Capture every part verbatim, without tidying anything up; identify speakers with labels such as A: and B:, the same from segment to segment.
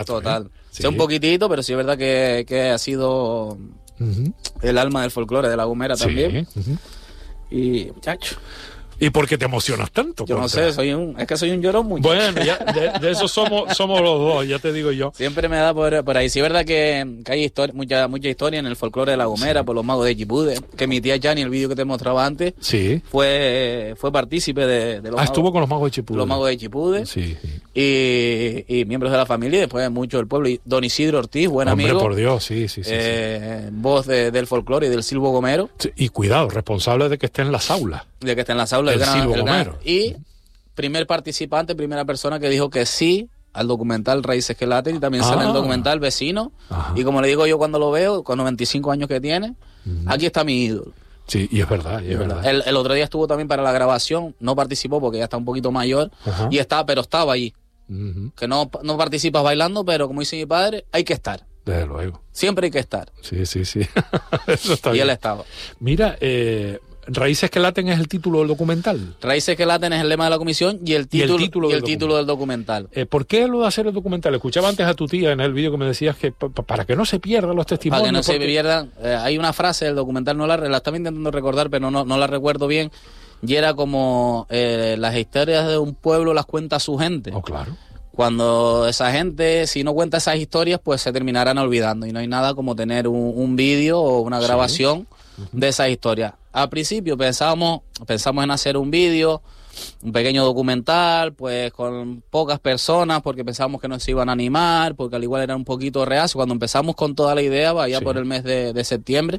A: Total.
B: ¿eh?
A: Sí. Un poquitito, pero sí es verdad que, que ha sido uh-huh. el alma del folclore de La Gomera también.
B: Sí. Uh-huh.
A: Y, muchacho...
B: ¿Y por qué te emocionas tanto?
A: Yo no sé, soy un, es que soy un llorón mucho.
B: Bueno, ya, de, de eso somos somos los dos, ya te digo yo.
A: Siempre me da por, por ahí. Sí es verdad que, que hay historia, mucha mucha historia en el folclore de La Gomera, sí. por los magos de Chipude, que mi tía Chani, el vídeo que te mostraba antes,
B: sí.
A: fue fue partícipe de, de los
B: Ah,
A: magos,
B: estuvo con los magos de Chipude.
A: Los magos de Chipude.
B: Sí.
A: Y, y miembros de la familia, y después mucho del pueblo. Y don Isidro Ortiz, buen
B: Hombre,
A: amigo.
B: por Dios, sí, sí, sí.
A: Eh,
B: sí.
A: Voz de, del folclore y del silbo gomero.
B: Sí, y cuidado, responsable de que esté en las aulas.
A: De que esté en las aulas.
B: El, el silbo gomero.
A: Y primer participante, primera persona que dijo que sí al documental Raíces que Laten, y también ah. sale el documental Vecino. Ajá. Y como le digo yo cuando lo veo, con los veinticinco años que tiene, uh-huh. aquí está mi ídolo.
B: Sí, y es verdad, y es verdad.
A: El, el otro día estuvo también para la grabación, no participó porque ya está un poquito mayor, uh-huh. y está, pero estaba allí. Uh-huh. Que no, no participas bailando, pero como dice mi padre, hay que estar.
B: Desde luego.
A: Siempre hay que estar.
B: Sí, sí, sí. Eso está
A: y
B: bien.
A: él estaba.
B: Mira, eh... Raíces que Laten es el título del documental.
A: Raíces que Laten es el lema de la comisión y el título,
B: y el título,
A: y
B: del,
A: el título del documental.
B: Eh, ¿Por qué lo de hacer el documental? Escuchaba antes a tu tía en el vídeo que me decías que p- para que no se pierdan los testimonios.
A: Para que no
B: porque...
A: se pierdan. Eh, hay una frase del documental, no la, la estaba intentando recordar, pero no, no la recuerdo bien. Y era como eh, las historias de un pueblo las cuenta su gente.
B: Oh, claro.
A: Cuando esa gente, si no cuenta esas historias, pues se terminarán olvidando. Y no hay nada como tener un, un vídeo o una grabación sí. uh-huh. de esas historias. Al principio pensábamos, pensamos en hacer un vídeo, un pequeño documental, pues con pocas personas, porque pensábamos que nos iban a animar, porque al igual era un poquito reacio. Cuando empezamos con toda la idea, vaya sí. por el mes de, de septiembre,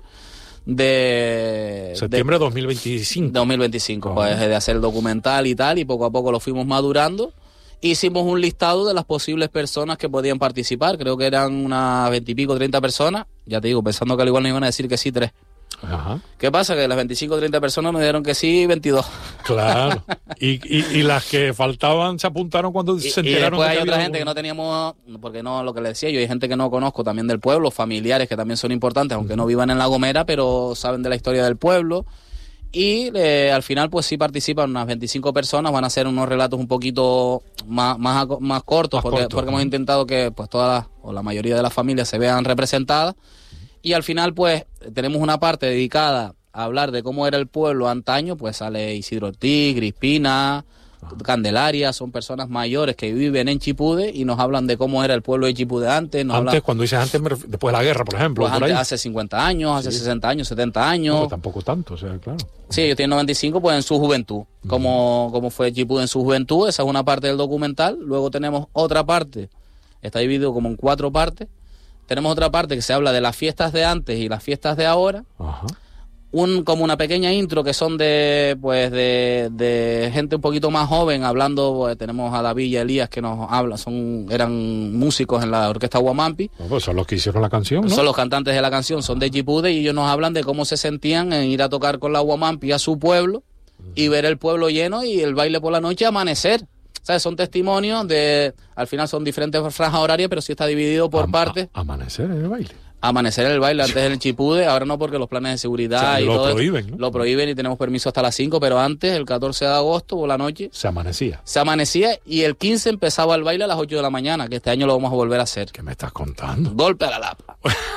A: de...
B: Septiembre de dos mil veinticinco.
A: dos mil veinticinco, oh. pues de hacer el documental y tal, y poco a poco lo fuimos madurando. Hicimos un listado de las posibles personas que podían participar, creo que eran unas veintipico, treinta personas, ya te digo, pensando que al igual nos iban a decir que sí, tres.
B: Ajá.
A: ¿Qué pasa? Que las veinticinco o treinta personas nos dijeron que sí, veintidós.
B: Claro. Y, y, y las que faltaban se apuntaron cuando
A: y,
B: se enteraron.
A: Y después
B: de que
A: hay otra
B: había...
A: gente que no teníamos, porque no, lo que le decía yo, hay gente que no conozco también del pueblo, familiares que también son importantes, aunque uh-huh. no vivan en La Gomera, pero saben de la historia del pueblo. Y eh, al final pues sí participan unas veinticinco personas, van a hacer unos relatos un poquito más, más, más cortos, más porque, corto, porque ¿no? hemos intentado que pues todas o la mayoría de las familias se vean representadas. Y al final, pues, tenemos una parte dedicada a hablar de cómo era el pueblo antaño, pues sale Isidro Ortiz, Crispina, Ajá. Candelaria, son personas mayores que viven en Chipude y nos hablan de cómo era el pueblo de Chipude antes. Nos
B: antes,
A: hablan,
B: cuando dices antes, después de la guerra, por ejemplo.
A: Pues
B: por
A: antes,
B: ahí.
A: hace cincuenta años, hace sí. sesenta años, setenta años.
B: No, tampoco tanto, o sea, claro.
A: Sí, ellos tienen noventa y cinco, pues en su juventud. Uh-huh. Como, como fue Chipude en su juventud, esa es una parte del documental. Luego tenemos otra parte, está dividido como en cuatro partes. Tenemos otra parte que se habla de las fiestas de antes y las fiestas de ahora. Ajá. Un, como una pequeña intro que son de pues de, de gente un poquito más joven hablando. Pues, tenemos a David y a Elías que nos hablan, son eran músicos en la orquesta Huamampi.
B: No, pues son los que hicieron la canción, ¿no?
A: Son los cantantes de la canción, son de Chipude y ellos nos hablan de cómo se sentían en ir a tocar con la Huamampi a su pueblo uh-huh. y ver el pueblo lleno y el baile por la noche amanecer. ¿Sabes? Son testimonios de... Al final son diferentes franjas horarias, pero sí está dividido por
B: Am-
A: partes.
B: A- amanecer en el baile.
A: Amanecer en el baile, antes en el Chipude, ahora no porque los planes de seguridad o sea, y
B: lo
A: todo
B: prohíben, ¿no?
A: Lo prohíben y tenemos permiso hasta las cinco, pero antes, el catorce de agosto por la noche...
B: Se amanecía.
A: Se amanecía y el quince empezaba el baile a las ocho de la mañana, que este año lo vamos a volver a hacer.
B: ¿Qué me estás contando?
A: Golpe a la lapa.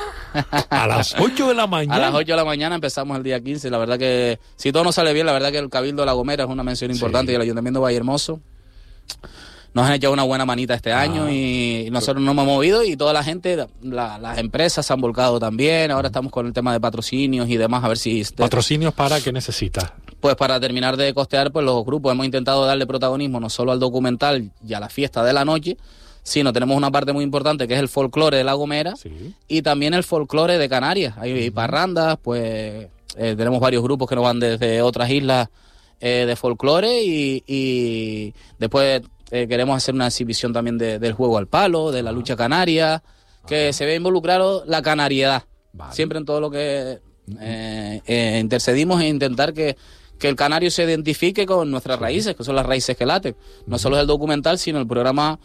B: A las ocho de la mañana.
A: A las ocho de la mañana empezamos el día quince. La verdad que, si todo nos sale bien, la verdad que el Cabildo de La Gomera es una mención importante sí. y el Ayuntamiento de Vallehermoso nos han echado una buena manita este año ah, y nosotros nos hemos movido y toda la gente, la, las empresas se han volcado también. Ahora estamos con el tema de patrocinios y demás, a ver si...
B: ¿Patrocinios para qué necesitas?
A: Pues para terminar de costear pues los grupos. Hemos intentado darle protagonismo no solo al documental y a la fiesta de la noche, sino tenemos una parte muy importante que es el folclore de La Gomera sí. y también el folclore de Canarias. Hay uh-huh. parrandas, pues eh, tenemos varios grupos que nos van desde otras islas eh, de folclore y, y después... Eh, queremos hacer una exhibición también de, del juego al palo, de la lucha canaria, que se ve involucrado la canariedad. Vale. Siempre en todo lo que eh, eh, intercedimos e intentar que, que el canario se identifique con nuestras raíces, que son las raíces que laten. No solo es el documental, sino el programa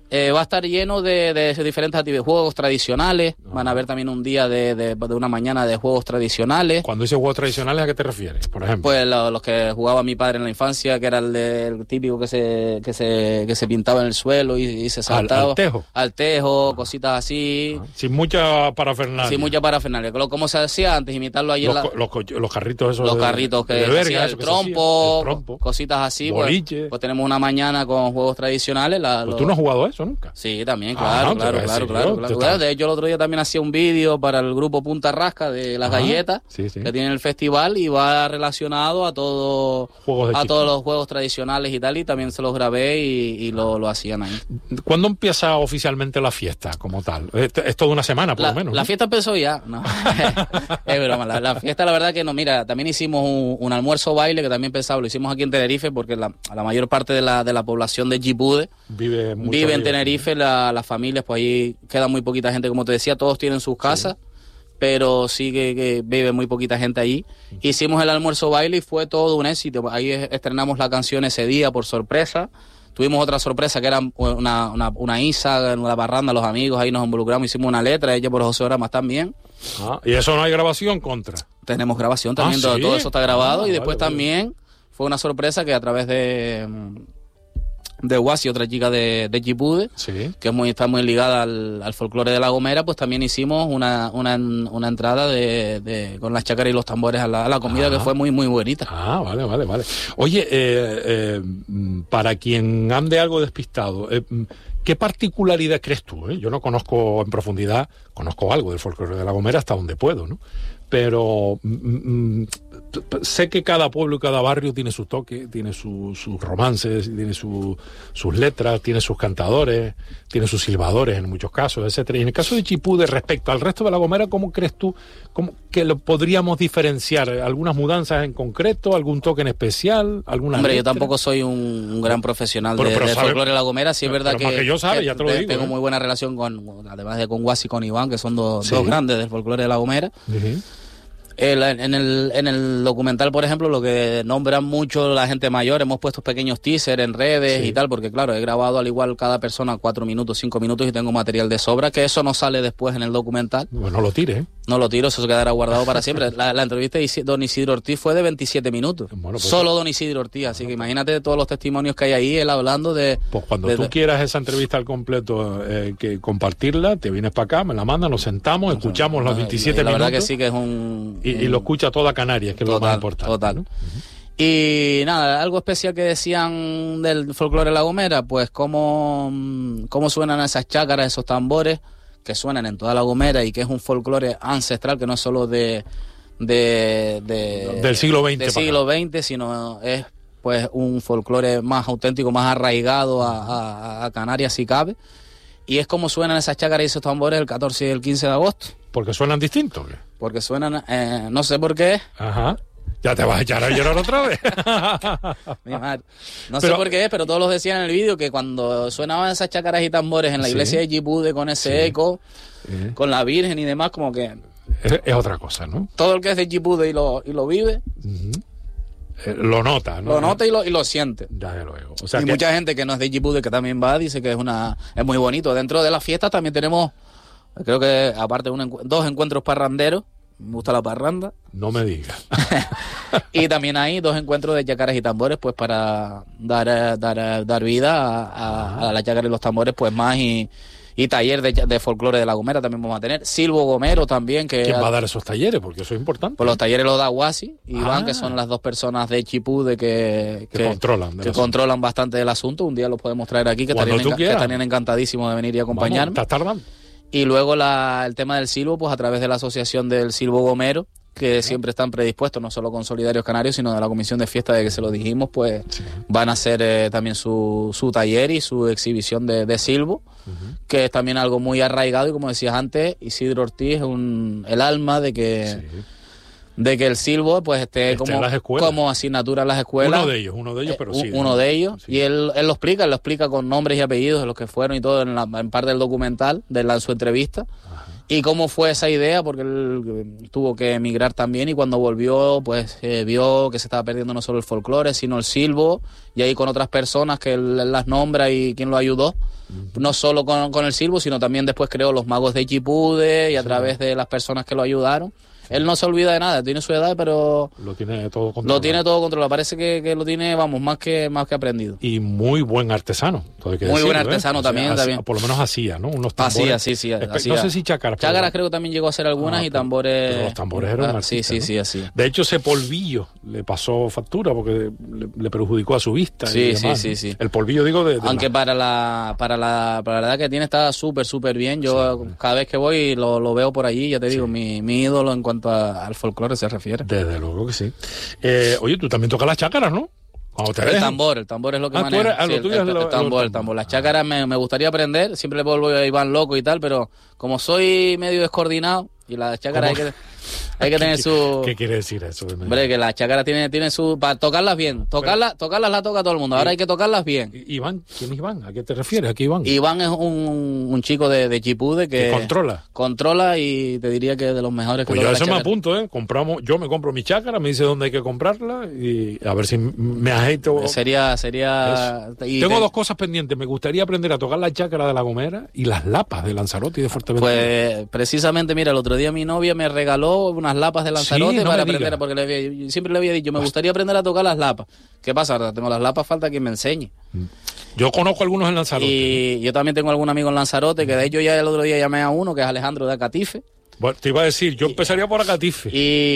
A: Eh, va a estar lleno de, de diferentes actividades, juegos tradicionales, uh-huh. van a haber también un día de, de, de una mañana de juegos tradicionales.
B: Cuando dices juegos tradicionales, ¿a qué te refieres, por ejemplo?
A: Pues lo, los que jugaba mi padre en la infancia, que era el, de, el típico que se, que se que se pintaba en el suelo y, y se saltaba.
B: ¿Al, al tejo?
A: Al tejo, uh-huh. cositas así.
B: Uh-huh. Sin mucha parafernalia.
A: Sin mucha parafernalia. Como se hacía antes, imitarlo ahí
B: los,
A: en la...
B: Los, los carritos esos.
A: Los
B: de,
A: carritos que,
B: de verga,
A: hacía el, trompo,
B: el trompo,
A: cositas así.
B: Boliche.
A: Pues, pues tenemos una mañana con juegos tradicionales. La,
B: pues
A: los...
B: ¿Tú no has jugado eso nunca?
A: Sí, también, claro,
B: ah,
A: claro, claro, claro, claro. claro. De hecho, el otro día también hacía un vídeo para el grupo Punta Rasca de las Ajá, galletas
B: sí, sí.
A: que tiene el festival y va relacionado a todo a chiste. Todos los juegos tradicionales y tal, y también se los grabé y, y lo, lo hacían ahí.
B: ¿Cuándo empieza oficialmente la fiesta como tal? Es, es toda una semana, por
A: la,
B: lo menos.
A: La
B: ¿no?
A: fiesta empezó ya, no. Es broma. La, la fiesta, la verdad que no. Mira, también hicimos un, un almuerzo baile que también pensaba, lo hicimos aquí en Tenerife porque la, la mayor parte de la, de la población de Djibouti
B: vive,
A: vive en Tenerife, la, las familias, pues ahí queda muy poquita gente, como te decía, todos tienen sus casas, sí. pero sí que, que vive muy poquita gente allí. Uh-huh. Hicimos el almuerzo baile y fue todo un éxito. Ahí estrenamos la canción ese día por sorpresa. Tuvimos otra sorpresa que era una, una, una Isa en la parranda, los amigos, ahí nos involucramos, hicimos una letra, ella por José Oramas también.
B: Ah, ¿y eso no hay grabación contra?
A: Tenemos grabación también, ah, ¿sí? todo, todo eso está grabado ah, y después vale, también vale. Fue una sorpresa que a través de... de Guasi, otra chica de, de Djibouti, sí. que es muy, está muy ligada al, al folclore de La Gomera, pues también hicimos una, una, una entrada de, de, con las chácaras y los tambores a la, a la comida, ah. que fue muy, muy bonita.
B: Ah, vale, vale, vale. Oye, eh, eh, para quien ande algo despistado, eh, ¿qué particularidad crees tú? Eh? Yo no conozco en profundidad, conozco algo del folclore de La Gomera hasta donde puedo, ¿no? Pero mm, sé que cada pueblo y cada barrio tiene su toque, tiene su, sus romances, tiene su, sus letras, tiene sus cantadores, tiene sus silbadores en muchos casos, etcétera. Y en el caso de Djibouti, respecto al resto de La Gomera, ¿cómo crees tú cómo, que lo podríamos diferenciar? ¿Algunas mudanzas en concreto? ¿Algún toque en especial? ¿Alguna
A: Hombre,
B: letra?
A: Yo tampoco soy un, un gran profesional
B: pero,
A: de,
B: pero
A: de
B: sabe,
A: folclore de La Gomera. Sí es verdad que,
B: que yo sabe,
A: que
B: ya te lo digo,
A: tengo
B: ¿eh?
A: muy buena relación con, además de con Guasi y con Iván, que son dos,
B: sí.
A: dos grandes del folclore de La Gomera.
B: Uh-huh.
A: El, en, el, en el documental, por ejemplo, lo que nombran mucho la gente mayor, hemos puesto pequeños teasers en redes sí. y tal, porque claro, he grabado al igual cada persona cuatro minutos, cinco minutos y tengo material de sobra, que eso no sale después en el documental.
B: Bueno, no lo tire, ¿eh?
A: No lo tiro, eso se quedará guardado para siempre. La, la entrevista de Don Isidro Ortiz fue de veintisiete minutos. Bueno, pues, solo Don Isidro Ortiz, así que imagínate todos los testimonios que hay ahí, él hablando de...
B: Pues cuando
A: de,
B: tú
A: de,
B: quieras esa entrevista al completo, eh, que compartirla, te vienes para acá, me la mandas, nos sentamos, no, escuchamos no, los veintisiete
A: la
B: minutos.
A: La verdad que sí que es un...
B: Y,
A: un,
B: y lo escucha toda Canarias, que es
A: total,
B: lo más importante.
A: Total.
B: ¿no? Uh-huh.
A: Y nada, algo especial que decían del folclore de La Gomera, pues cómo, cómo suenan esas chácaras, esos tambores, que suenan en toda La Gomera y que es un folclore ancestral, que no es solo de, de, de
B: del siglo veinte,
A: del siglo veinte, sino es pues un folclore más auténtico, más arraigado a, a, a Canarias si cabe. Y es como suenan esas chácaras y esos tambores el catorce y el quince de agosto.
B: ¿Porque suenan distintos? ¿Qué?
A: Porque suenan, eh, no sé por qué.
B: Ajá. Ya te vas a echar a llorar otra vez.
A: Mi madre. No
B: pero,
A: sé por qué, pero todos los decían en el vídeo que cuando sonaban esas chácaras y tambores en la ¿sí? iglesia de Djibouti con ese sí. eco, sí. con la Virgen y demás, como que...
B: Es, es otra cosa, ¿no?
A: Todo el que es de Djibouti y lo, y lo vive...
B: Uh-huh. eh, lo nota, ¿no?
A: Lo nota y lo, y lo siente.
B: Ya, de luego. O sea
A: y
B: que...
A: mucha gente que no es de Djibouti que también va, dice que es una es muy bonito. Dentro de las fiestas también tenemos, creo que aparte de un encu- dos encuentros parranderos. Me gusta la parranda.
B: No me digas.
A: Y también hay dos encuentros de chácaras y tambores, pues para dar dar dar vida a, a, a la chácara y los tambores, pues más y, y taller de, de folclore de La Gomera también vamos a tener. Silbo Gomero también. Que
B: ¿quién va a dar esos talleres? Porque eso es importante.
A: Pues los talleres los da Guasi y Iván,
B: ah.
A: que son las dos personas de Djibouti que,
B: que,
A: que
B: controlan,
A: que controlan bastante el asunto. Un día los podemos traer aquí, que estarían, enca- que estarían encantadísimos de venir y acompañarme.
B: Vamos, ¿estás tardando?
A: Y luego la, el tema del silbo, pues a través de la asociación del Silbo Gomero, que sí. siempre están predispuestos, no solo con Solidarios Canarios, sino de la comisión de fiesta, de que se lo dijimos, pues sí. van a hacer eh, también su, su taller y su exhibición de, de silbo, uh-huh. que es también algo muy arraigado, y como decías antes, Isidro Ortiz es un, el alma de que... Sí. de que el silbo pues esté
B: este
A: como, como asignatura en las escuelas.
B: Uno de ellos, uno de ellos, pero
A: eh,
B: sí.
A: Uno
B: ¿no?
A: de ellos. Sí. Y él, él lo explica, él lo explica con nombres y apellidos de los que fueron y todo en, la, en parte del documental, de la, en su entrevista. Ajá. y cómo fue esa idea, porque él tuvo que emigrar también y cuando volvió pues eh, vio que se estaba perdiendo no solo el folclore sino el silbo, y ahí con otras personas que él, él las nombra y quien lo ayudó, uh-huh. no solo con, con el silbo sino también después creó los magos de Chipude y a sí. través de las personas que lo ayudaron. Él no se olvida de nada, tiene su edad, pero
B: lo tiene todo controlado.
A: Lo tiene todo controlado. Parece que, que lo tiene, vamos, más que más que aprendido.
B: Y muy buen artesano. Todo que
A: muy
B: decirlo,
A: buen artesano
B: ¿eh?
A: también,
B: o sea,
A: también.
B: Por lo menos hacía, ¿no? Unos tambores.
A: Hacía, sí, sí.
B: Hacía. No sé si chácaras.
A: Chácaras creo que también llegó a hacer algunas ah, y tambores.
B: Pero los tambores eran
A: ah,
B: artistas,
A: sí, sí,
B: ¿no?
A: sí, así.
B: De hecho, ese polvillo le pasó factura porque le, le perjudicó a su vista.
A: Sí,
B: y demás,
A: sí,
B: ¿no?
A: sí, sí.
B: El polvillo, digo, de. de
A: Aunque
B: la...
A: para la para la para la edad que tiene está súper, súper bien. Yo sí, cada vez que voy lo, lo veo por allí, ya te digo, sí. mi, mi ídolo en cuanto a, al folclore se refiere.
B: Desde luego que sí. Eh, oye, tú también tocas las chácaras, ¿no?
A: Te el tambor, el tambor es lo que
B: ah,
A: maneja.
B: Eres, ah,
A: sí,
B: lo
A: el,
B: tuyo
A: el,
B: es lo,
A: el tambor,
B: lo,
A: el tambor. Las chácaras me, me gustaría aprender, siempre le vuelvo a Iván loco y tal, pero como soy medio descoordinado y las chácaras hay que, hay que tener su...
B: ¿Qué quiere decir eso?
A: Hombre, que las chácaras tienen tiene su... Para tocarlas bien, tocarlas, pero, tocarlas la toca todo el mundo, ahora hay que tocarlas bien.
B: Iván, ¿quién es Iván? ¿A qué te refieres? ¿A qué Iván?
A: Iván es un, un chico de, de Chipude que...
B: ¿Que controla?
A: Controla y te diría que de los mejores que
B: pues yo a eso me apunto, ¿eh? Compramos, yo me compro mi chácara, me dice dónde hay que comprarla y a ver si me ajeito.
A: Sería... sería
B: Tengo te... dos cosas pendientes, me gustaría aprender a tocar la chácara de La Gomera y las lapas de Lanzarote y de Fuerteventura.
A: Pues precisamente, mira, el otro día mi novia me regaló unas lapas de Lanzarote sí, no para aprender, diga. porque le había, siempre le había dicho, me gustaría aprender a tocar las lapas. ¿Qué pasa? Ahora tengo las lapas, falta quien me enseñe.
B: Yo conozco algunos en Lanzarote.
A: Y ¿no? Yo también tengo algún amigo en Lanzarote, que de hecho ya el otro día llamé a uno, que es Alejandro de Acatife.
B: Bueno, te iba a decir, yo empezaría por Acatife.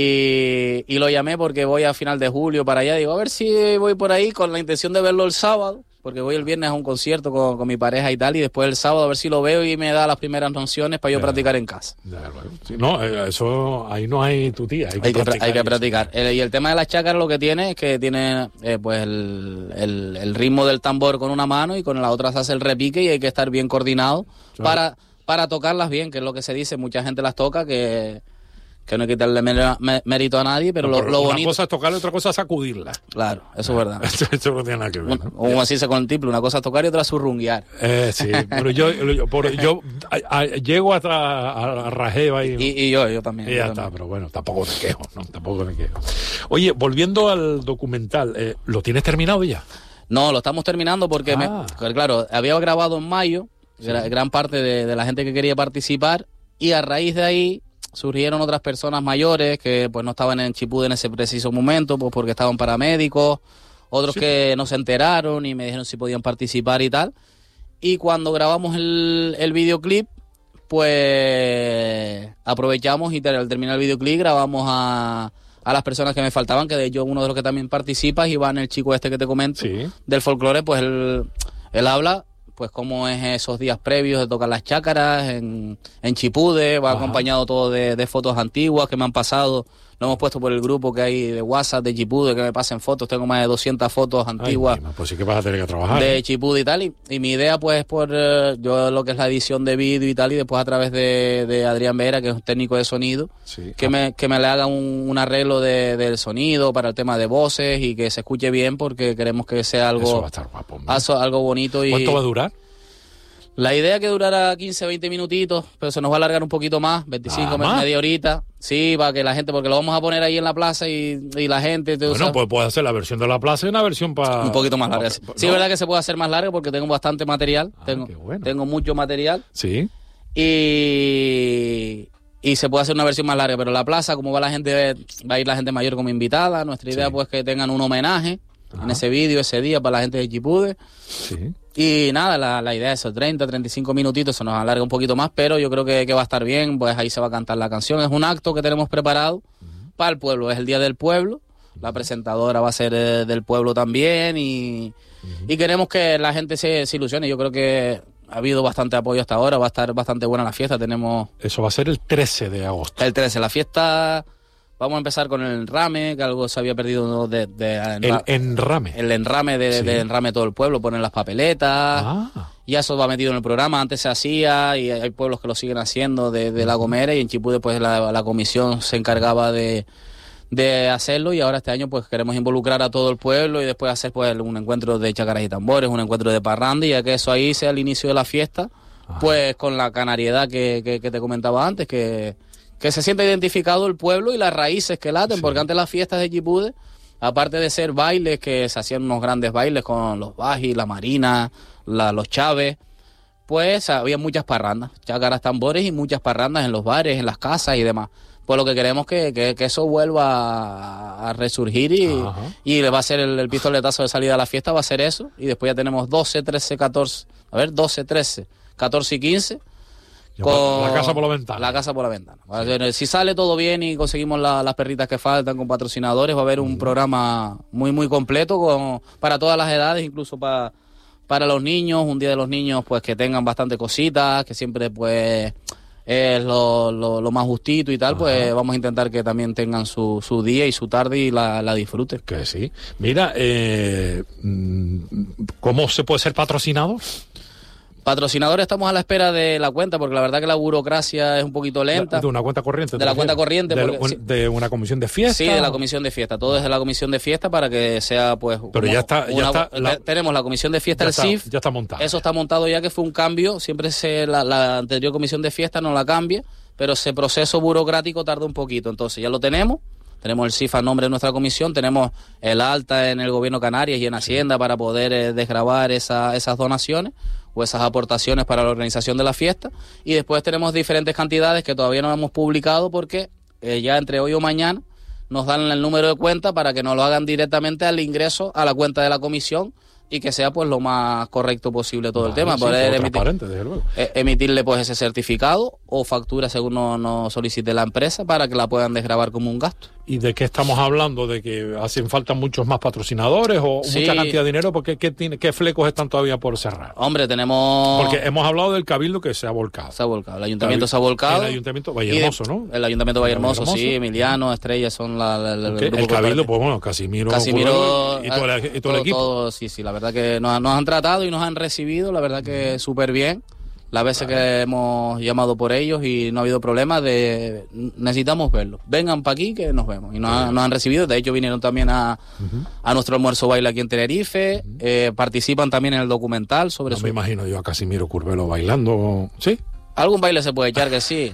A: Y, y lo llamé porque voy a final de julio para allá. Digo, a ver si voy por ahí con la intención de verlo el sábado, porque voy el viernes a un concierto con, con mi pareja y tal, y después el sábado a ver si lo veo y me da las primeras nociones para yo ya, practicar en casa.
B: Ya, bueno. Sí, no, eso ahí no hay tu tía. Hay que
A: hay
B: practicar.
A: Que, hay que practicar. El, y el tema de las chácaras lo que tiene es que tiene eh, pues el, el, el ritmo del tambor con una mano y con la otra se hace el repique y hay que estar bien coordinado sí. para, para tocarlas bien, que es lo que se dice. Mucha gente las toca que... que no hay que quitarle mérito a nadie, pero, no, pero lo, lo
B: una
A: bonito...
B: Una cosa es tocarla y otra cosa es sacudirla.
A: Claro, eso es verdad.
B: Eso, eso no tiene nada que ver, ¿no?
A: Como así se con el tiple, una cosa es tocar y otra es surrunguear.
B: Eh, sí, pero yo, yo, por, yo a, a, llego hasta a, a Rajeva y,
A: y, y yo, yo también.
B: Y ya
A: yo
B: está,
A: también.
B: Pero bueno, tampoco me quejo, ¿no? Tampoco me quejo. Oye, volviendo al documental, eh, ¿lo tienes terminado ya?
A: No, lo estamos terminando porque, ah. me, claro, había grabado en mayo, sí. gran parte de, de la gente que quería participar, y a raíz de ahí surgieron otras personas mayores que pues no estaban en Chipude en ese preciso momento, pues porque estaban paramédicos, otros sí. que no se enteraron y me dijeron si podían participar y tal. Y cuando grabamos el, el videoclip, pues aprovechamos y al terminar el videoclip grabamos a, a las personas que me faltaban, que de hecho uno de los que también participa es Iván, el chico este que te comento,
B: sí.
A: del folclore, pues él, él habla... pues cómo es esos días previos de tocar las chácaras en, en Chipude, va Ajá. acompañado todo de, de fotos antiguas que me han pasado, lo hemos puesto por el grupo que hay de WhatsApp de Chipude, que me pasen fotos, tengo más de doscientas fotos antiguas.
B: Ay, pues sí que vas a tener que trabajar.
A: De Chipude y tal, y, y mi idea pues por eh, yo lo que es la edición de vídeo y tal, y después a través de, de Adrián Vera, que es un técnico de sonido,
B: sí.
A: que, ah. me, que me le haga un, un arreglo de, del sonido para el tema de voces y que se escuche bien, porque queremos que sea algo,
B: Eso va a estar guapo,
A: algo, algo bonito. Y
B: ¿cuánto va a durar?
A: La idea es que durara quince, veinte minutitos, pero se nos va a alargar un poquito más, veinticinco,
B: ¿Ah, más?
A: media horita. Sí, para que la gente, porque lo vamos a poner ahí en la plaza y, y la gente...
B: Bueno,
A: usa...
B: pues puedes hacer la versión de la plaza y una versión para...
A: Un poquito más larga. Sí,
B: ¿no?
A: Sí, es verdad que se puede hacer más larga porque tengo bastante material,
B: Ah,
A: tengo,
B: qué bueno.
A: tengo mucho material.
B: Sí.
A: Y... Y se puede hacer una versión más larga, pero la plaza, como va la gente, va a ir la gente mayor como invitada. Nuestra idea,
B: sí.
A: pues, que tengan un homenaje
B: Ajá.
A: en ese vídeo, ese día, para la gente de Chipude.
B: Sí.
A: Y nada, la, la idea es eso, treinta, treinta y cinco minutitos, se nos alarga un poquito más, pero yo creo que, que va a estar bien, pues ahí se va a cantar la canción. Es un acto que tenemos preparado uh-huh. para el pueblo, es el Día del Pueblo, la presentadora va a ser eh, del pueblo también y, uh-huh. y queremos que la gente se, se ilusione. Yo creo que ha habido bastante apoyo hasta ahora, va a estar bastante buena la fiesta. Tenemos...
B: Eso va a ser el trece de agosto.
A: El trece, la fiesta... Vamos a empezar con el enrame, que algo se había perdido de... de, de
B: el enrame.
A: El enrame de, sí. de enrame todo el pueblo, ponen las papeletas,
B: ah.
A: y eso va metido en el programa. Antes se hacía y hay pueblos que lo siguen haciendo de, de La Gomera, y en Chipude pues la, la comisión se encargaba de, de hacerlo, y ahora este año pues queremos involucrar a todo el pueblo y después hacer pues un encuentro de chácaras y tambores, un encuentro de parranda, y ya que eso ahí sea el inicio de la fiesta,
B: Ajá.
A: Pues con la canariedad que, que, que te comentaba antes, que, que se siente identificado el pueblo y las raíces que laten, sí. Porque antes las fiestas de Chipude, aparte de ser bailes, que se hacían unos grandes bailes con los bajis, la marina, la, los chaves, pues había muchas parrandas, chácaras, tambores y muchas parrandas en los bares, en las casas y demás. Pues lo que queremos es que, que, que eso vuelva a, a resurgir y, y le va a ser el, el pistoletazo de salida a la fiesta, va a ser eso. Y después ya tenemos doce, trece, catorce, a ver, doce, trece, catorce y quince.
B: Con la casa por la ventana.
A: La casa por la ventana. Sí. Si sale todo bien y conseguimos la, las perritas que faltan con patrocinadores, va a haber un uh-huh. programa muy, muy completo con, para todas las edades, incluso para, para los niños. Un día de los niños, pues que tengan bastante cositas, que siempre, pues... es lo, lo, lo más justito y tal, ajá. Pues vamos a intentar que también tengan su, su día y su tarde y la, la disfruten.
B: Que sí. Mira, eh, ¿cómo se puede ser patrocinado?
A: Patrocinadores estamos a la espera de la cuenta, porque la verdad que la burocracia es un poquito lenta.
B: ¿De una cuenta corriente?
A: De la cuenta corriente.
B: De,
A: porque,
B: un,
A: sí.
B: ¿De una comisión de fiesta?
A: Sí, de la comisión de fiesta. Todo es de la comisión de fiesta para que sea, pues...
B: Pero
A: una,
B: ya está... Ya
A: una,
B: está
A: te,
B: la,
A: tenemos la comisión de fiesta, el
B: está,
A: C I F.
B: Ya está montado.
A: Eso está montado ya, que fue un cambio. Siempre se la, la anterior comisión de fiesta no la cambia, pero ese proceso burocrático tarda un poquito. Entonces ya lo tenemos. Tenemos el C I F a nombre de nuestra comisión, tenemos el alta en el gobierno Canarias y en Hacienda para poder eh, desgravar esa, esas donaciones o esas aportaciones para la organización de la fiesta, y después tenemos diferentes cantidades que todavía no hemos publicado porque eh, ya entre hoy o mañana nos dan el número de cuenta para que nos lo hagan directamente al ingreso a la cuenta de la comisión y que sea pues lo más correcto posible todo vale, el tema,
B: sí,
A: poder emitir,
B: desde luego.
A: Eh, emitirle pues ese certificado o factura según nos no solicite la empresa para que la puedan desgravar como un gasto.
B: ¿Y de qué estamos hablando? ¿De que hacen falta muchos más patrocinadores o sí. mucha cantidad de dinero? Porque ¿qué, tiene, ¿qué flecos están todavía por cerrar?
A: Hombre, tenemos...
B: Porque hemos hablado del Cabildo que se ha volcado.
A: Se ha volcado, el Ayuntamiento Cabil... se ha volcado.
B: El Ayuntamiento Vallehermoso,
A: de...
B: ¿no?
A: El Ayuntamiento Vallehermoso, sí, Emiliano, Estrella son la, la, la,
B: okay. el, el Cabildo, pues bueno, Casimiro,
A: Casimiro
B: y todo, el, y todo, todo el equipo. Todo,
A: sí, sí, la verdad que nos, nos han tratado y nos han recibido, la verdad que súper bien. Las veces claro. que hemos llamado por ellos y no ha habido problema de necesitamos verlos. Vengan para aquí que nos vemos. Y nos, sí. ha, nos han recibido, de hecho vinieron también a, uh-huh. a nuestro almuerzo baile aquí en Tenerife, uh-huh. eh, participan también en el documental sobre
B: no
A: su...
B: me imagino yo a Casimiro Curvelo bailando, ¿sí?
A: Algún baile se puede echar que sí.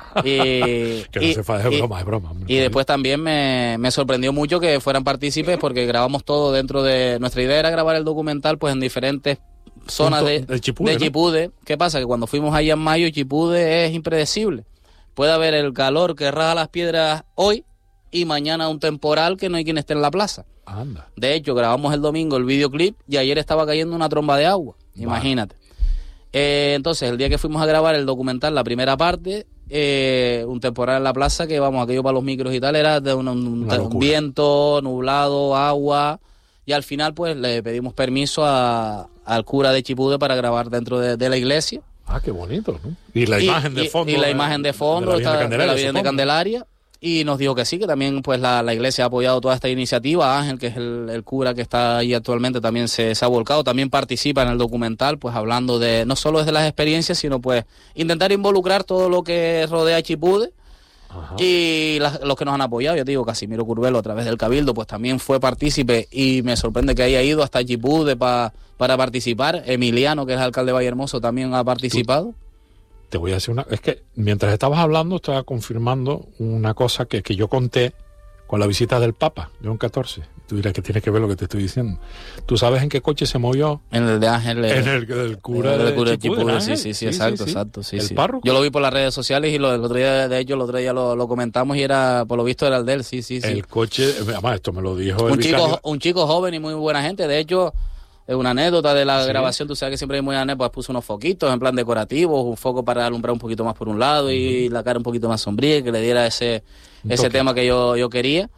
A: Y,
B: que no
A: y,
B: se fa, es broma, es broma.
A: Y después también me, me sorprendió mucho que fueran partícipes porque grabamos todo dentro de... Nuestra idea era grabar el documental pues en diferentes zonas de,
B: de Chipude,
A: de Chipude. ¿No? ¿Qué pasa? Que cuando fuimos allá en mayo, Chipude es impredecible. Puede haber el calor que raja las piedras hoy y mañana un temporal que no hay quien esté en la plaza.
B: Anda.
A: De hecho, grabamos el domingo el videoclip y ayer estaba cayendo una tromba de agua. Vale. Imagínate. Eh, entonces, el día que fuimos a grabar el documental, la primera parte, eh, un temporal en la plaza que, vamos, aquello para los micros y tal, era de un, un, un viento, nublado, agua... Y al final, pues, le pedimos permiso a, al cura de Chipude para grabar dentro de, de la iglesia.
B: Ah, qué bonito, ¿no? Y la imagen de fondo.
A: Y, y la imagen de fondo, de la Virgen de Candelaria. De la Virgen de Candelaria. Y nos dijo que sí, que también, pues, la, la iglesia ha apoyado toda esta iniciativa. Ángel, que es el, el cura que está ahí actualmente, también se, se ha volcado. También participa en el documental, pues, hablando de, no solo de las experiencias, sino, pues, intentar involucrar todo lo que rodea a Chipude. Ajá. Y la, los que nos han apoyado, ya te digo, Casimiro Curvelo a través del Cabildo, pues también fue partícipe y me sorprende que haya ido hasta Chipude pa, para participar. Emiliano, que es alcalde de Vallehermoso, también ha participado.
B: Tú, te voy a decir una... Es que mientras estabas hablando estaba confirmando una cosa que, que yo conté con la visita del Papa, León catorce. Tú dirás que tienes que ver lo que te estoy diciendo. ¿Tú sabes en qué coche se movió?
A: En el de Ángel.
B: En el del cura
A: el
B: de,
A: cura de
B: Chipude,
A: Chipude, sí, sí, sí, exacto,
B: sí, sí.
A: exacto. Sí,
B: el
A: sí.
B: párroco.
A: Yo lo vi por las redes sociales y lo, el otro día, de hecho, el otro día lo, lo comentamos y era, por lo visto, era el de él, sí, sí, sí.
B: El coche, además esto me lo dijo el
A: un chico,
B: vicario.
A: Un chico joven y muy buena gente, de hecho... Es una anécdota de la sí. grabación, tú sabes que siempre hay muy anécdotas, puso unos foquitos en plan decorativos, un foco para alumbrar un poquito más por un lado uh-huh. y la cara un poquito más sombría, que le diera ese, ese tema que yo, yo quería.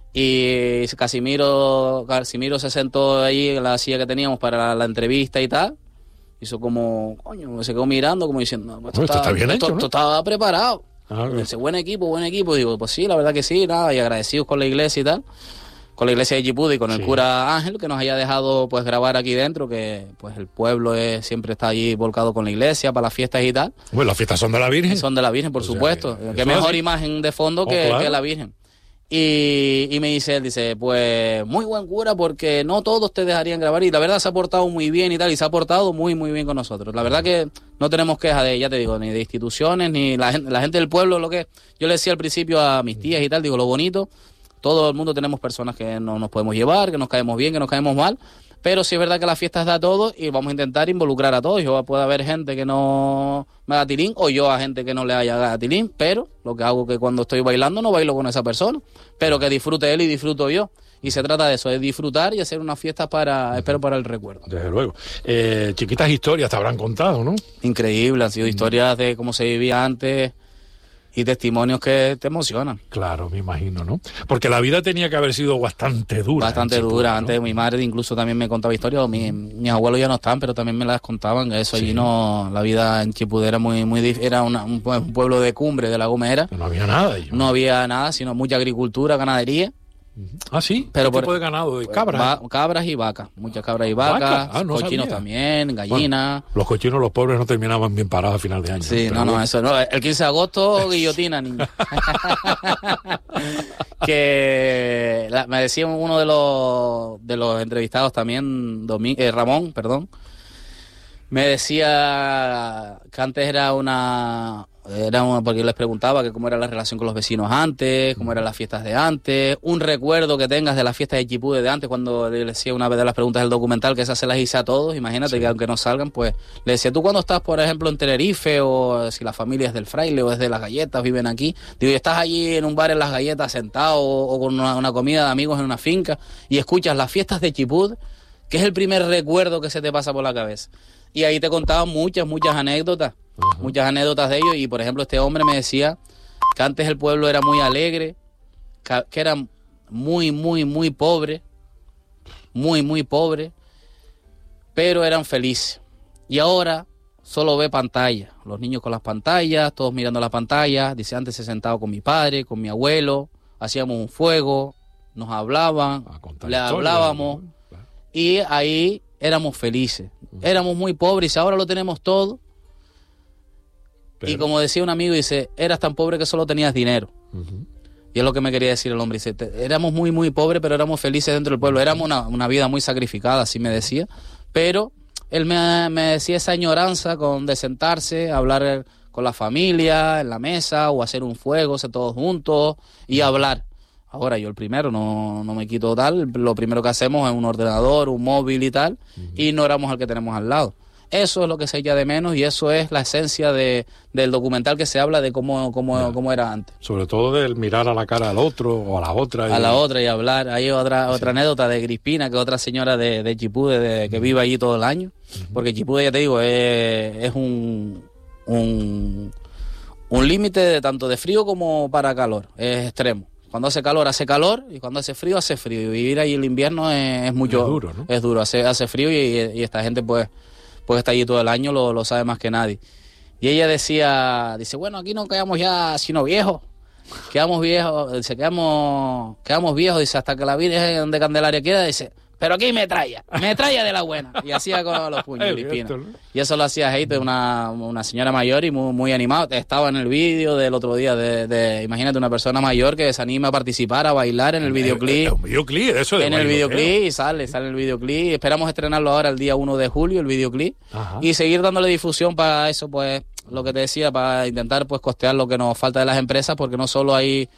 A: Y Casimiro, Casimiro se sentó ahí en la silla que teníamos para la, la entrevista y tal. Hizo como, coño, se quedó mirando como diciendo, no, pues esto,
B: no, esto está, está bien
A: esto,
B: hecho, ¿no?
A: Esto estaba preparado.
B: Ah, okay.
A: Dice, buen equipo, buen equipo. Y digo, pues sí, la verdad que sí, nada, y agradecidos con la iglesia y tal. Con la iglesia de Chipude y con el sí. cura Ángel, que nos haya dejado pues grabar aquí dentro, que pues el pueblo es, siempre está allí volcado con la iglesia para las fiestas y tal.
B: Bueno, las fiestas son de la Virgen.
A: Son de la Virgen, por o supuesto. Sea, que, qué mejor así. Imagen de fondo que, oh, claro. que la Virgen. Y, y me dice él, dice, pues muy buen cura porque no todos te dejarían grabar y la verdad se ha portado muy bien y tal, y se ha portado muy muy bien con nosotros. La verdad que no tenemos quejas de, ya te digo, ni de instituciones, ni la gente, la gente del pueblo, lo que yo le decía al principio a mis tías y tal, digo, lo bonito, todo el mundo tenemos personas que no nos podemos llevar, que nos caemos bien, que nos caemos mal, pero sí es verdad que las fiestas da a todos y vamos a intentar involucrar a todos. Yo puede haber gente que no me haga tilín o yo a gente que no le haya tilín, pero lo que hago es que cuando estoy bailando no bailo con esa persona, pero que disfrute él y disfruto yo. Y se trata de eso, de disfrutar y hacer una fiesta para, espero, para el recuerdo.
B: Desde luego. Eh, chiquitas historias te habrán contado, ¿no?
A: Increíble, han sido historias de cómo se vivía antes y testimonios que te emocionan.
B: Claro, me imagino, ¿no? Porque la vida tenía que haber sido bastante dura.
A: Bastante
B: Chipud,
A: dura.
B: ¿no?
A: Antes mi madre incluso también me contaba historias. Mi, mis abuelos ya no están, pero también me las contaban. Eso
B: Sí.
A: allí no, la vida en Chipud era muy, muy dif- era una, un, pue- un pueblo de cumbre de La Gomera.
B: No había nada. Yo.
A: No había nada, sino mucha agricultura, ganadería.
B: Ah, sí.
A: Pero
B: ¿Qué
A: por-
B: tipo de ganado? ¿De cabras?
A: Va- cabras y vacas. Muchas cabras y vacas.
B: ¿Vacas? Ah, no
A: cochinos
B: sabía.
A: también, gallinas.
B: Bueno, los cochinos, los pobres, no terminaban bien parados a final de año.
A: Sí,
B: pero
A: no, no,
B: bueno.
A: eso no. El quince de agosto, guillotina, niño. Que la- me decía uno de los de los entrevistados también, Domi- eh, Ramón, perdón, me decía que antes era una, era una, porque yo les preguntaba que cómo era la relación con los vecinos antes, cómo eran las fiestas de antes, un recuerdo que tengas de las fiestas de Chipud de antes, cuando le decía una vez de las preguntas del documental, que esas se las hice a todos, imagínate
B: Sí.
A: que aunque no salgan, pues le decía, tú cuando estás, por ejemplo, en Tenerife, o si la familia es del Fraile o es de Las Galletas, viven aquí, digo, y estás allí en un bar en Las Galletas sentado o, o con una, una comida de amigos en una finca y escuchas las fiestas de Chipud, que es el primer recuerdo que se te pasa por la cabeza. Y ahí te contaba muchas, muchas anécdotas,
B: Ajá.
A: muchas anécdotas de ellos. Y por ejemplo, este hombre me decía que antes el pueblo era muy alegre, que, que era muy, muy, muy pobre, muy, muy pobre, pero eran felices. Y ahora solo ve pantalla, los niños con las pantallas, todos mirando las pantallas. Dice, antes se sentaba con mi padre, con mi abuelo, hacíamos un fuego, nos hablaban,
B: A contar
A: le
B: historias,
A: hablábamos.
B: ¿no? Claro.
A: Y ahí éramos felices. Éramos muy pobres y ahora lo tenemos todo.
B: Pero-
A: Y como decía un amigo, dice, eras tan pobre que solo tenías dinero.
B: Ujú.
A: Y es lo que me quería decir el hombre. Dice, "Te- éramos muy, muy pobres, pero éramos felices dentro del pueblo. Éramos una, una vida muy sacrificada, así me decía. Pero él me, me decía esa añoranza con de sentarse, hablar con la familia, en la mesa, o hacer un fuego, ser todos juntos y hablar. Ahora yo el primero, no, no me quito tal, lo primero que hacemos es un ordenador, un móvil y tal, y ignoramos al que tenemos al lado. Eso es lo que se echa de menos y eso es la esencia de, del documental que se habla de cómo, cómo,
B: Ya.
A: cómo era antes.
B: Sobre todo del mirar a la cara al otro o a la otra.
A: A
B: y-
A: la otra y hablar. Hay otra otra
B: Sí.
A: anécdota de Crispina, que es otra señora de, de Chipud, de, que vive allí todo el año. Porque Chipud, ya te digo, es, es un, un, un límite de tanto de frío como para calor. Es extremo. Cuando hace calor, hace calor, y cuando hace frío, hace frío. Y vivir ahí el invierno es, es mucho...
B: Es duro, ¿no?
A: Es duro, hace, hace frío y, y esta gente, pues, pues está allí todo el año, lo, lo sabe más que nadie. Y ella decía, dice, bueno, aquí no quedamos ya sino viejos. Quedamos viejos, dice, quedamos, quedamos viejos, dice, hasta que la Virgen de Candelaria quiera, dice, pero aquí metralla, metralla de la buena. Y hacía con los puños,
B: Es
A: Crispina.
B: cierto, ¿no?
A: Y eso lo hacía Hate, una, una señora mayor y muy, muy animada. Estaba en el vídeo del otro día, de, de imagínate, una persona mayor que se anima a participar, a bailar en el videoclip.
B: Es un videoclip, eso de
A: En el
B: bailoteo.
A: videoclip y sale, sale el videoclip. Esperamos estrenarlo ahora el día uno de julio, el videoclip.
B: Ajá.
A: Y seguir dándole difusión para eso, pues, lo que te decía, para intentar pues costear lo que nos falta de las empresas, porque no solo hay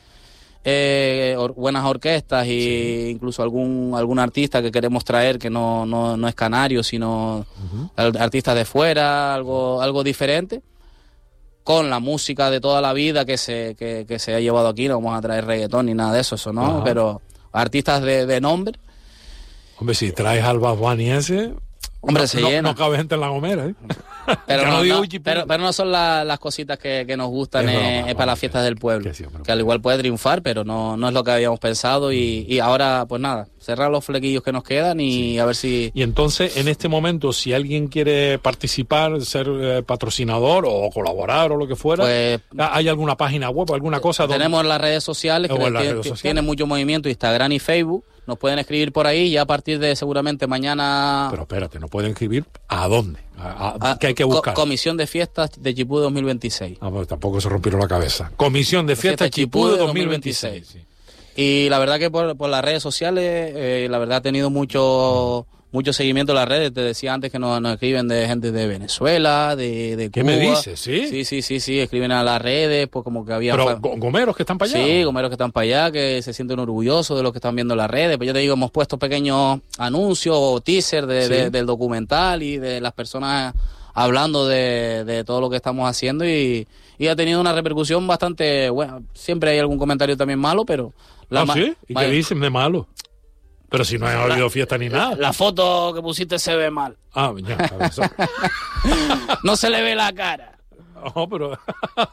A: eh, or- buenas orquestas e incluso algún algún artista que queremos traer que no, no, no es canario, sino al- artistas de fuera, algo, algo diferente, con la música de toda la vida que se, que, que se ha llevado aquí. No vamos a traer reggaetón ni nada de eso, eso no,
B: Ajá.
A: pero artistas de, de nombre.
B: Hombre, si traes al Bad Bunny ese...
A: Hombre,
B: no,
A: se
B: no,
A: llena.
B: no cabe gente en La Gomera, ¿eh?
A: Pero
B: Ya
A: no,
B: no digo
A: no,
B: Wikipedia.
A: pero, pero no son la- las cositas que, que nos gustan
B: Es
A: eh,
B: broma,
A: eh, para
B: vale,
A: las fiestas del pueblo.
B: que sí, hombre,
A: Que al igual puede triunfar, pero no, no es lo que habíamos pensado. Y, y ahora, pues nada, cerrar los flequillos que nos quedan y a ver si...
B: Y entonces, en este momento, si alguien quiere participar, ser eh, patrocinador o colaborar o lo que fuera,
A: Pues,
B: ¿hay alguna página web, alguna cosa? donde-
A: tenemos las redes sociales,
B: O
A: que
B: en las
A: tienen-
B: redes sociales.
A: tienen mucho movimiento, Instagram y Facebook. Nos pueden escribir por ahí y a partir de seguramente mañana...
B: Pero espérate, ¿no pueden escribir a dónde? ¿A, a-
A: a-
B: ¿Qué hay que
A: co-
B: buscar?
A: Comisión de Fiestas de Chipud dos mil veintiséis.
B: Ah, pues tampoco se rompieron la cabeza. Comisión de Fiestas
A: Fiesta
B: Chipud
A: Chipud
B: dos mil veintiséis. Sí.
A: Y la verdad que por, por las redes sociales, eh, la verdad ha tenido mucho mucho seguimiento en las redes. Te decía antes que nos, nos escriben de gente de Venezuela, de, de Cuba.
B: ¿Qué me dices? ¿Sí?
A: Sí, sí, sí, sí, escriben a las redes, pues como que había...
B: Pero go- gomeros que están para allá.
A: Sí, gomeros que están para allá, que se sienten orgullosos de lo que están viendo en las redes. Pues yo te digo, hemos puesto pequeños anuncios o teasers de,
B: Sí.
A: de, del documental y de las personas hablando de, de todo lo que estamos haciendo y, y ha tenido una repercusión bastante buena. Siempre hay algún comentario también malo, pero...
B: ¿Ah,
A: ma-
B: sí? ¿Y qué
A: vaya,
B: dicen de malo? Pero si no ha habido fiesta ni nada.
A: La foto que pusiste se ve mal.
B: Ah, ya, a ver, eso.
A: No se le ve la cara.
B: No, pero...